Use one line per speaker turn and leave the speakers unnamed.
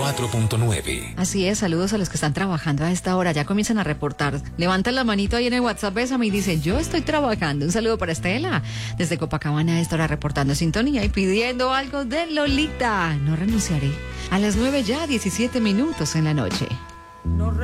94.9.
Así es, saludos a los que están trabajando a esta hora, ya comienzan a reportar. Levantan la manito ahí en el WhatsApp, bésame y dice, yo estoy trabajando. Un saludo para Estela, desde Copacabana a esta hora reportando sintonía y pidiendo algo de Lolita. No renunciaré. A las 9 ya, 17 minutos en la noche.
No